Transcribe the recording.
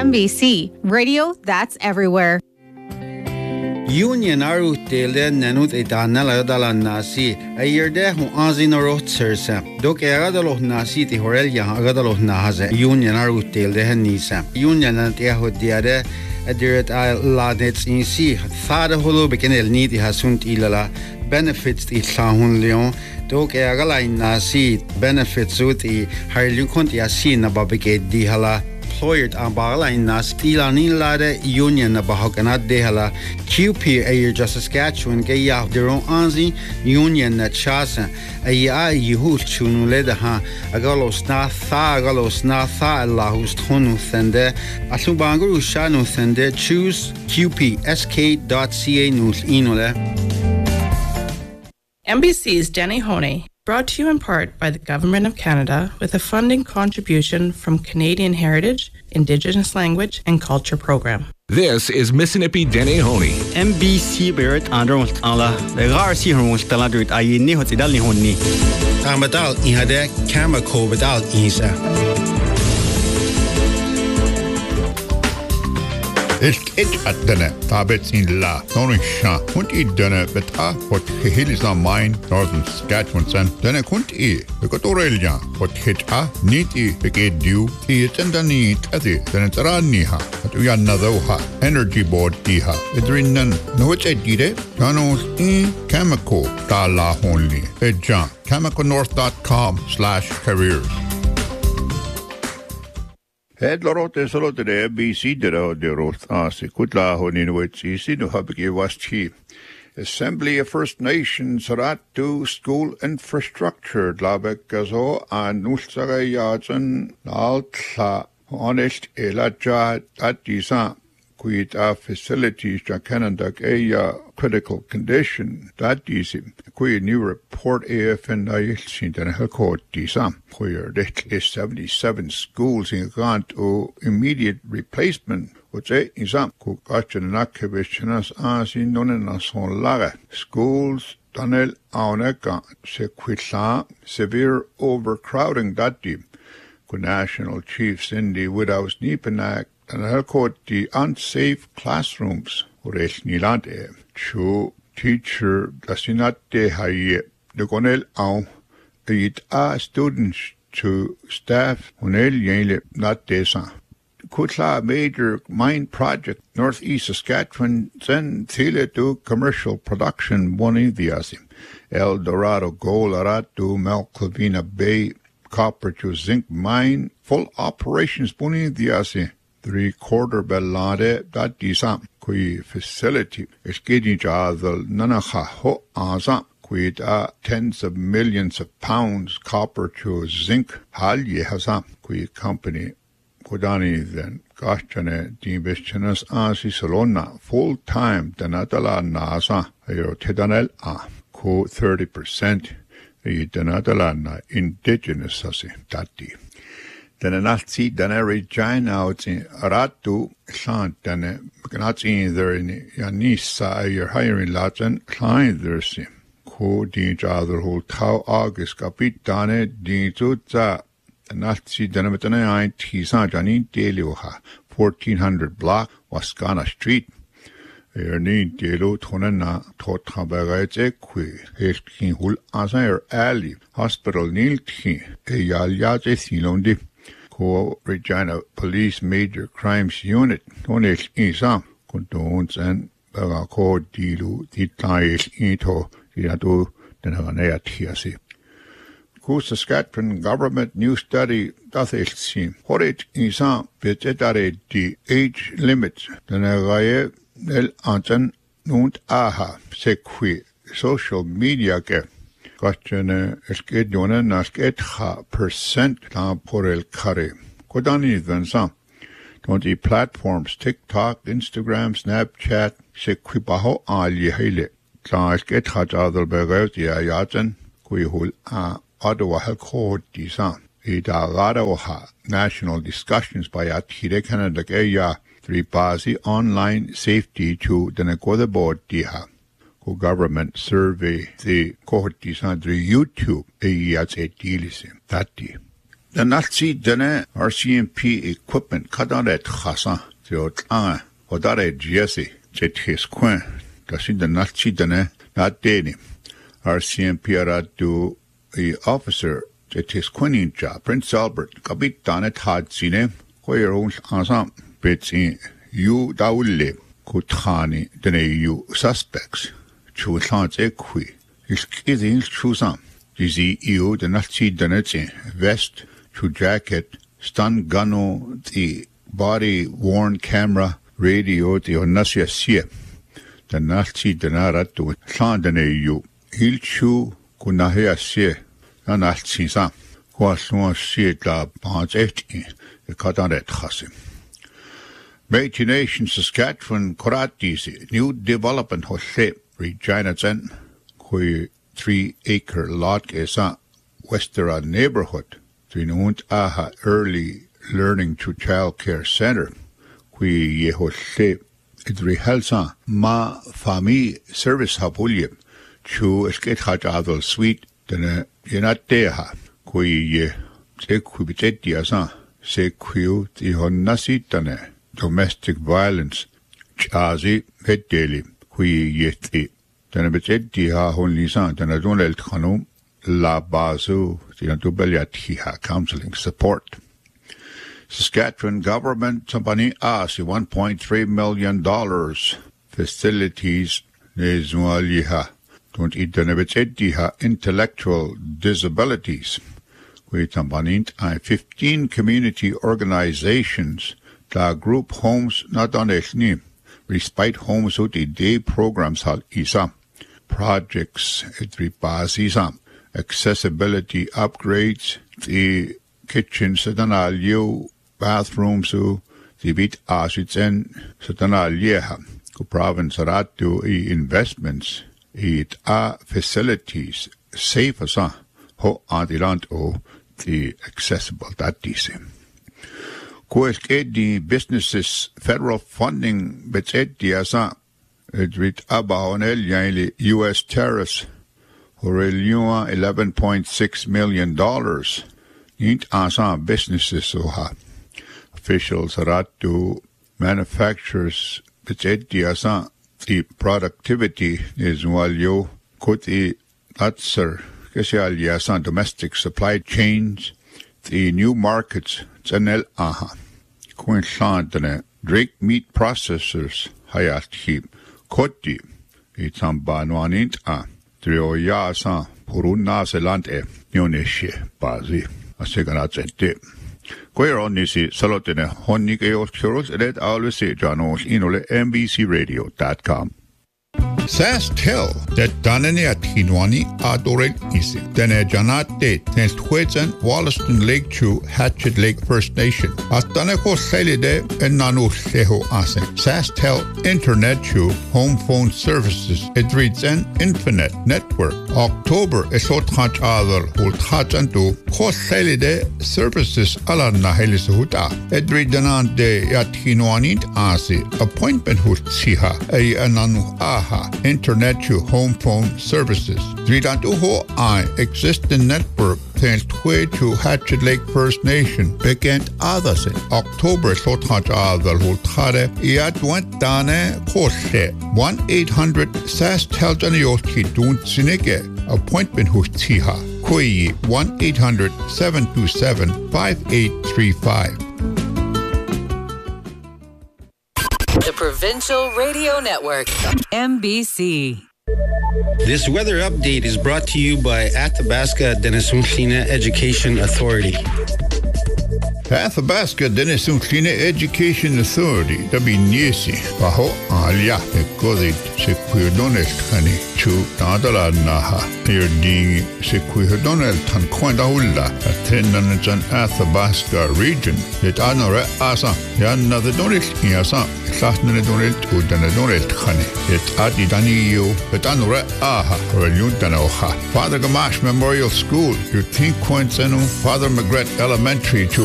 MBC, radio that's everywhere. Union aru telde nanut etana la dala nasi ayerde hu azin rotsersa dok eradalo nasi ti horel ya agadalo nahaze union aru telde hanisa union an te hodiade adiret a ladets in si thada holo bekenel niti hasunt ilala benefits itlahun leon dok egala nasi benefits ut I harlu kont ya sina babeke dihala employed aan bagalain nas ilanin lade union na bahokanat dehala QP ayer just Saskatchewan ke ya deron anzi union na chasa aya yuhul chunule da ha agalos na tha allahus thonu sende asubanguru shanu sende choose qpsk.ca nus inole. MBC's Denny Honey, brought to you in part by the Government of Canada with a funding contribution from Canadian Heritage, Indigenous Language and Culture Program. This is Mississippi Denny Honey. MBC Berit Andron Ala, the Garci Honstaladrit Ayini Hotidali Honi. Tamadal ihade Kamako Badal Isa. It at denne, tabets in la, Norisha, kunt I denne, but what hill is on mine, Northern Saskatchewan, denne kunt I, Becotorelia, what hit neat I, beged du, it and the neat at it, then it's Raniha, but we are another energy board iha, Edrinan, no it's a dide, Janos in Kamako, Tala only, Edjan, KamakoNorth.com/careers. Het lorote solote de BC de roth as kutla honin wetsi sinu habike wasti Assembly of First Nations ratu school infrastructure labek gazo an nulsaga yazen altla honest elaja atisa quid a facilities ja Canada a critical condition that is quid new report AFN in the Helcott disam where there is 77 schools in grant o immediate replacement which is up question nakkevichnas as in non laga schools tunnel auneka sequila severe overcrowding that deep national chief Cindy Woodhouse Nipenak and Helcott the unsafe classrooms or nilade chu teacher dasinat de haye de konel au it students to staff unel yele not desa kutla major mine project northeast Saskatchewan then thile to commercial production one the asim El Dorado Gold Aratu Malclavina Bay copper to zinc mine full operations buni diasi 3/4 bellade that disam kui facility is getting jadal nanaha ho asa quid tens of millions of pounds copper to zinc halye hasam kui company kodani then gashane divisionas asi salona full time danatala nasa ayo tedanel ko 30% Idanadalana indigenous as dati. Then an atsi dana regine out in Aratu Klant dana cannot either in Yanisa your hiring Latin client there's ko dinja other whole tau August capit dane dinzuza an atsi dana metana ein tisa jani delioha 1400 block Wascana Street. Ernie Delo Tonana tot Haberete qui, Helkin Hul Azair Ali, Hospital Nilki, Eyalyate Silondi, Co Regina Police Major Crimes Unit, Tonesh Isam, Condons and Bagako Dilu, Titlaes Ito, Diatu, Denavania Tiasi. Co Saskatchewan Government New Study doth it seem. Horit Isam, Vegetare the age limits, Denavaye. El anten nunt aha sequi social media ke question eskedone nasketha % la por el care kodani vansa don't the platforms TikTok, Instagram, Snapchat sequi baho ali hele class get hadal bereut ya yaten kui hul adawa helcod disa ida radawa national discussions by atire Canada ya 3 Bazi online safety to the Nakoda board diha. Ko government survey the cohort disandri YouTube as a dealism. Tati. The Nazi dene RCMP equipment kadaret khasa tiot hodare Jesse jetis quen kasi the Nazi dene not deni RCMP aradu a officer jetis quenin job Prince Albert kabit danet had sine koyer ansam betsi you daulle kuthani dene you suspects chu thant equi is kidin chusam dizi you the Nazi dene vest to jacket, stun gunno, the body-worn camera, radio, the onasya sie. The Nazi denara to Sandane you. He'll chew kunahea sie. The Nazi sam. Quasno sie la bonds 18. The Katanet Hassim. Métis Nation, Saskatchewan, Koratisi, new development Hoshe, Regina Zen, kui 3-acre lot esa, Westera neighborhood. Tinund aha early learning to child care center qui yehoshe idri helsa ma fami service habulye chu esket hat adol suite dene yenateha qui ye se kubitet sa se ku di honnasi dene domestic violence chazi veteli qui yeti dene betet di ha honlisan dene donel khanum la bazu counseling support. Saskatchewan government company asked $1.3 million facilities don't intellectual disabilities. We 15 community organizations that group homes not on respite homes with day programs hal isa projects it accessibility upgrades, the kitchen satanalio, bathrooms, the bit asitsen satanalieha, ku province ratu investments, it facilities, safe as ho antilant o the accessible that dise. Kueske the businesses federal funding betet diasa, it rit abaonel yaili US tariffs. Horeliua $11.6 million. Niet aanstaan businesses soha. Officials ratu manufacturers budget diasa the productivity is walio kuti atser kesial yasan domestic supply chains the new markets tsanel aha. Queensland Drake meat processors hayat hip koti itambanwanint Trio yasa puruna selante nyoneshe bazi aseganatete. Queer on nisi salotene honike oscuros red always janos inole NBCRadio.com. SaskTel that danene at hinwani adorel isi. Dene janate tens Twitsen Wollaston Lake Chu Hatchet Lake First Nation. Astaneko selide en nanu seho asen. SaskTel Internet Chu Home Phone Services Edritsen Infinite Network. October esot hach adal hul hachantu ko selide services ala nahelis huta. Edridanante at hinwani asi appointment hut siha ay ananu aha. Internet to home phone services. Dridantuho I existing network thanks to Hatchet Lake First Nation began others in October sothach adal hultare iadwent dane koshe 1-800 SaskTel dun sinige appointment hutiha kui 1-800-727-5835. The Provincial Radio Network, MBC. This weather update is brought to you by Athabasca Denisunklina Education Authority. Athabasca Denisunklina Education Authority, Dabinesi, Baho Alia, Ekodit, Sequidonel Kani, Chu Nadala Naha, Pierding, Sequidonel Tanquandahula, attendant an Athabasca region, that Anore Asa, Yana the Donel Yasa, Sasna Donel to Danadonel Kani, it Adi Danio, but Anore Aha, or Yutanoha. Father Gamash Memorial School, you think Quinzeno, Father Magret Elementary to